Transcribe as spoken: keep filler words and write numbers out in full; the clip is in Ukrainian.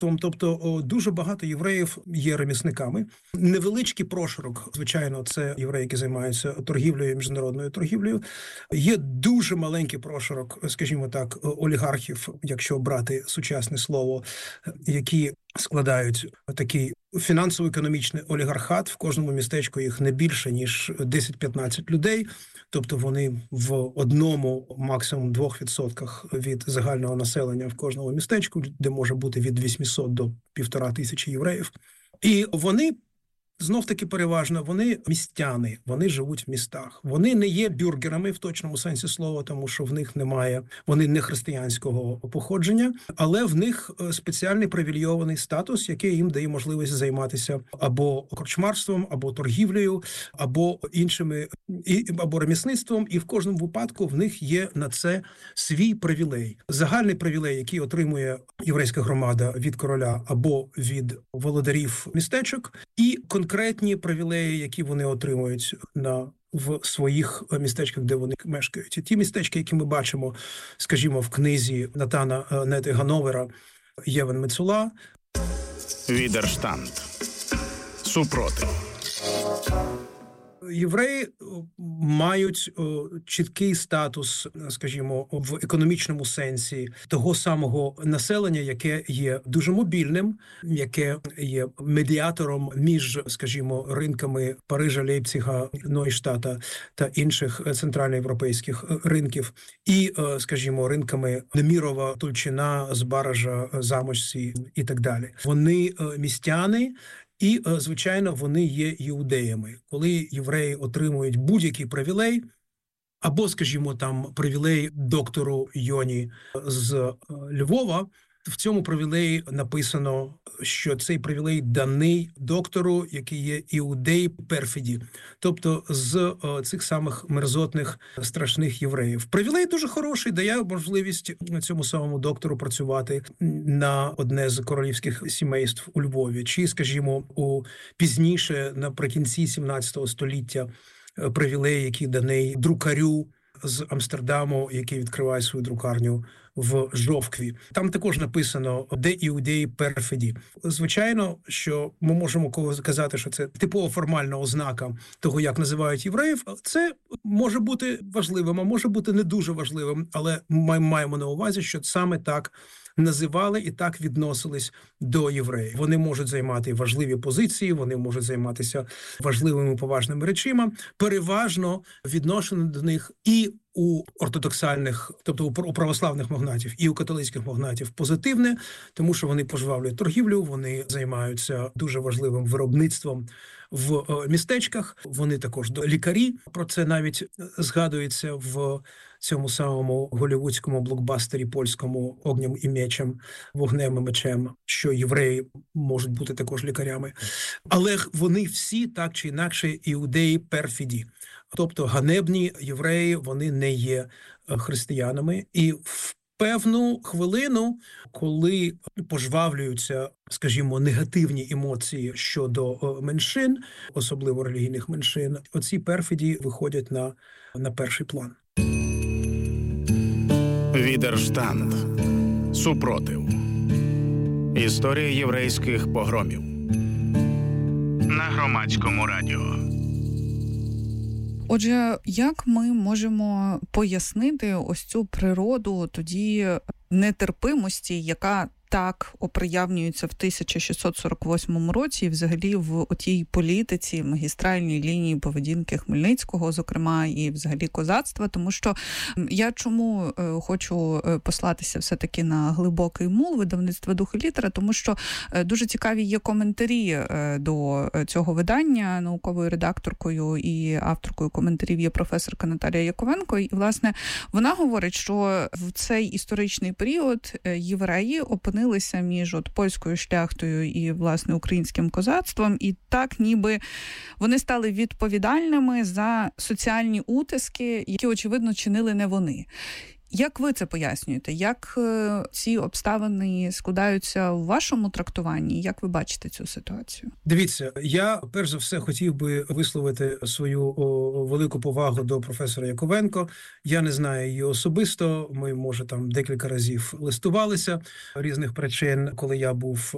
Тобто о, дуже багато євреїв є ремісниками. Невеличкий прошарок, звичайно, це євреї, які займаються торгівлею, міжнародною торгівлею. Є дуже маленький прошарок, скажімо так, олігархів, якщо брати сучасне слово, які складають такий фінансово-економічний олігархат. В кожному містечку їх не більше, ніж десять-п'ятнадцять людей. Тобто вони в одному, максимум двох відсотках від загального населення в кожному містечку, де може бути від вісімсот до півтора тисячі євреїв. І вони, знов-таки переважно, вони містяни, вони живуть в містах. Вони не є бюргерами в точному сенсі слова, тому що в них немає, вони не християнського походження, але в них спеціальний привілейований статус, який їм дає можливість займатися або корчмарством, або торгівлею, або іншими, або ремісництвом, і в кожному випадку в них є на це свій привілей. Загальний привілей, який отримує єврейська громада від короля або від володарів містечок, і конкретні привілеї, які вони отримують на в своїх містечках, де вони мешкають. І ті містечки, які ми бачимо, скажімо, в книзі Натана Нети Гановера «Євен Мецула». Відерштанд. Супротив. Євреї мають чіткий статус, скажімо, в економічному сенсі того самого населення, яке є дуже мобільним, яке є медіатором між, скажімо, ринками Парижа, Лейпцига, Нойштата та інших центральноєвропейських ринків, і, скажімо, ринками Немірова, Тульчина, Збаража, Замочці і так далі. Вони містяни, і, звичайно, вони є іудеями. Коли євреї отримують будь-який привілей, або, скажімо, там привілей доктору Йоні з Львова, в цьому привілеї написано, що цей привілей даний доктору, який є іудей перфіді, тобто з цих самих мерзотних, страшних євреїв. Привілей дуже хороший, дає можливість цьому самому доктору працювати на одне з королівських сімейств у Львові, чи, скажімо, у пізніше, наприкінці сімнадцятого століття, привілей, який даний друкарю з Амстердаму, який відкриває свою друкарню в Жовкві. Там також написано «Де іудеї перфіді». Звичайно, що ми можемо казати, що це типова формальна ознака того, як називають євреїв. Це може бути важливим, а може бути не дуже важливим, але ми маємо на увазі, що саме так називали і так відносились до євреїв. Вони можуть займати важливі позиції, вони можуть займатися важливими поважними речима. Переважно відношення до них і у ортодоксальних, тобто у православних магнатів, і у католицьких магнатів позитивне, тому що вони пожвавлюють торгівлю, вони займаються дуже важливим виробництвом в містечках. Вони також лікарі. Про це навіть згадується в цьому самому голівудському блокбастері польському «Огнем і мечем», «Вогнем і мечем», що євреї можуть бути також лікарями. Але вони всі, так чи інакше, іудеї перфіді. Тобто ганебні євреї, вони не є християнами. І в певну хвилину, коли пожвавлюються, скажімо, негативні емоції щодо меншин, особливо релігійних меншин, оці перфіді виходять на, на перший план. Відерштанд. Супротив. Історія єврейських погромів. На Громадському радіо. Отже, як ми можемо пояснити ось цю природу тоді нетерпимості, яка так оприявнюється в тисяча шістсот сорок восьмому році, і взагалі в отій політиці, магістральній лінії поведінки Хмельницького, зокрема, і взагалі козацтва, тому що я чому хочу послатися все-таки на глибокий мул видавництва «Дух і літера», тому що дуже цікаві є коментарі до цього видання. Науковою редакторкою і авторкою коментарів є професорка Наталія Яковенко, і, власне, вона говорить, що в цей історичний період євреї опинилися між от польською шляхтою і, власне, українським козацтвом, і так ніби вони стали відповідальними за соціальні утиски, які, очевидно, чинили не вони. Як ви це пояснюєте? Як е, ці обставини складаються у вашому трактуванні? Як ви бачите цю ситуацію? Дивіться, я перш за все хотів би висловити свою о, велику повагу до професора Яковенко. Я не знаю її особисто. Ми, може, там декілька разів листувалися різних причин, коли я був